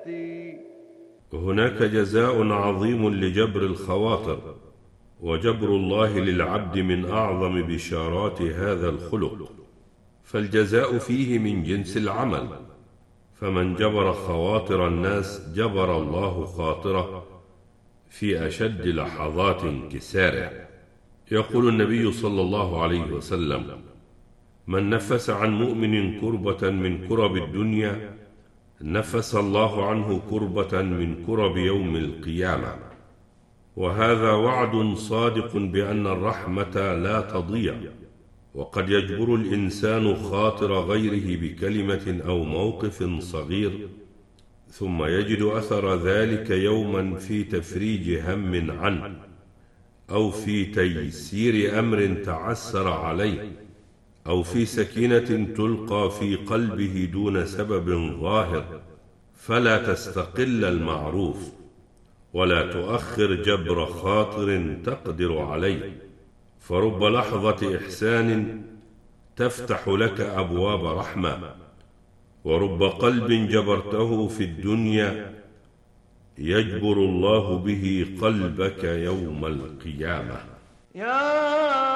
هناك جزاء عظيم لجبر الخواطر، وجبر الله للعبد من أعظم بشارات هذا الخلق، فالجزاء فيه من جنس العمل، فمن جبر خواطر الناس جبر الله خاطره في أشد لحظات انكساره. يقول النبي صلى الله عليه وسلم: من نفس عن مؤمن كربة من كرب الدنيا نفس الله عنه كربة من كرب يوم القيامة. وهذا وعد صادق بأن الرحمة لا تضيع، وقد يجبر الإنسان خاطر غيره بكلمة أو موقف صغير، ثم يجد أثر ذلك يوما في تفريج هم عنه، أو في تيسير أمر تعسر عليه، أو في سكينة تلقى في قلبه دون سبب ظاهر. فلا تستقل المعروف، ولا تؤخر جبر خاطر تقدر عليه، فرب لحظة إحسان تفتح لك أبواب رحمة، ورب قلب جبرته في الدنيا يجبر الله به قلبك يوم القيامة.